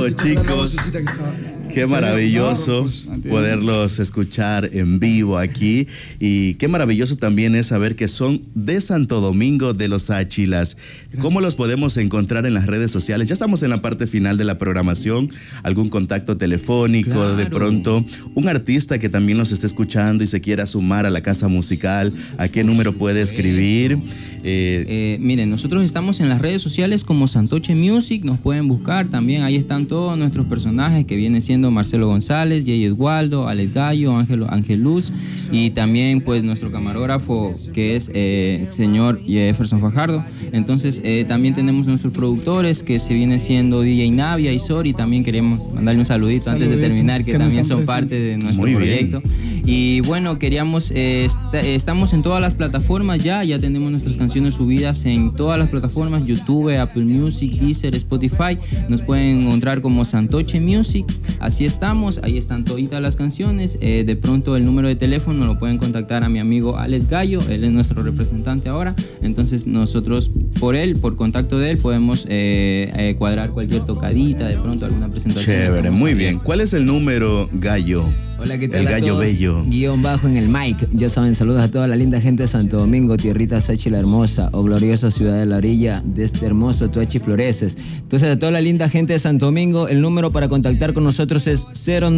Eso, chicos. Qué maravilloso poderlos escuchar en vivo aquí. Y qué maravilloso también es saber que son de Santo Domingo de los Áchilas. ¿Cómo los podemos encontrar en las redes sociales? Ya estamos en la parte final de la programación. ¿Algún contacto telefónico? Claro. De pronto, un artista que también nos esté escuchando y se quiera sumar a la casa musical, ¿a qué número puede escribir? Miren, nosotros estamos en las redes sociales como Santoche Music. Nos pueden buscar también. Ahí están todos nuestros personajes que vienen siendo Marcelo González, Jay Eduardo, Alex Gallo, Ángel Luz y también pues nuestro camarógrafo que es señor Jefferson Fajardo. Entonces también tenemos nuestros productores que se viene siendo DJ Navia y Sori. También queremos mandarle un saludito antes de terminar, que también son parte de nuestro proyecto. Y bueno, queríamos, estamos en todas las plataformas ya tenemos nuestras canciones subidas en todas las plataformas, YouTube, Apple Music, Deezer, Spotify. Nos pueden encontrar como Santoche Music. Así estamos, ahí están toditas las canciones. De pronto el número de teléfono lo pueden contactar a mi amigo Alex Gallo, él es nuestro representante ahora. Entonces nosotros por contacto de él podemos cuadrar cualquier tocadita, de pronto alguna presentación. Chévere, muy bien. ¿Cuál es el número, Gallo? Hola, ¿qué tal? El Gallo Bello. Guión bajo en el mic. Ya saben, saludos a toda la linda gente de Santo Domingo, tierrita Sáchila hermosa, o gloriosa ciudad de la orilla de este hermoso Tuachi Floreses. Entonces, a toda la linda gente de Santo Domingo, el número para contactar con nosotros es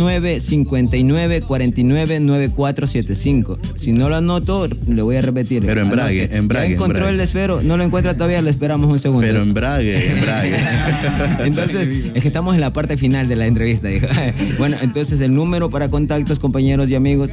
0959499475. Si no lo anoto, le voy a repetir. Pero embrague. Ya encontró el esfero, no lo encuentra todavía, lo esperamos un segundo. Pero embrague. Entonces, es que estamos en la parte final de la entrevista, dijo. Bueno, entonces el número para contactos, compañeros y amigos,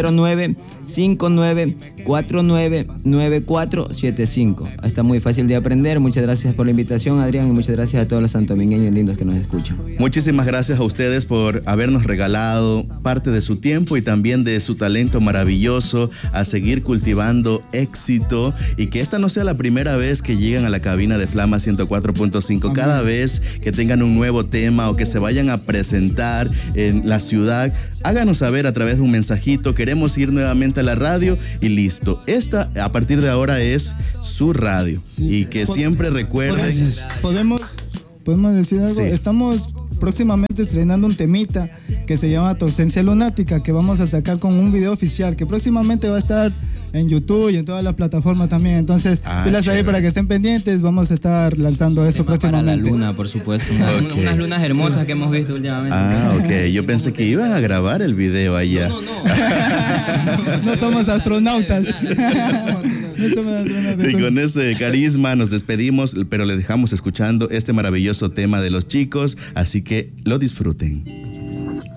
0959499475. Está muy fácil de aprender. Muchas gracias por la invitación, Adrián, y muchas gracias a todos los santodomingueños lindos que nos escuchan. Muchísimas gracias a ustedes por habernos regalado parte de su tiempo y también de su talento maravilloso, a seguir cultivando éxito y que esta no sea la primera vez que llegan a la cabina de Flama 104.5. Cada vez que tengan un nuevo tema o que se vayan a presentar en la ciudad, háganos saber a través de un mensajito. Queremos ir nuevamente a la radio y listo. Esta, a partir de ahora, es su radio. Sí. Y que siempre recuerden. ¿Podemos decir algo? Sí. Estamos próximamente estrenando un temita que se llama Tu ausencia lunática, que vamos a sacar con un video oficial, que próximamente va a estar en YouTube y en todas las plataformas también. Entonces, pilas ahí para que estén pendientes. Vamos a estar lanzando eso próximamente. Para la luna, por supuesto. Unas lunas hermosas que hemos visto últimamente. Ok. Yo pensé que iban a grabar el video allá. No. No somos astronautas. Y con ese carisma nos despedimos, pero le dejamos escuchando este maravilloso tema de los chicos, así que lo disfruten.